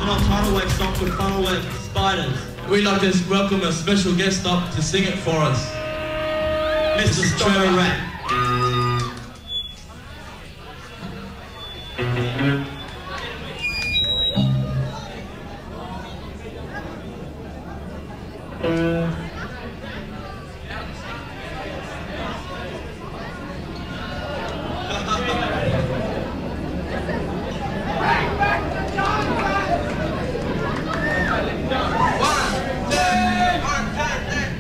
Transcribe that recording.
an old tidal wave song called Funnel Web Spiders. We'd like to welcome a special guest up to sing it for us. Mr. Trevor Rapp.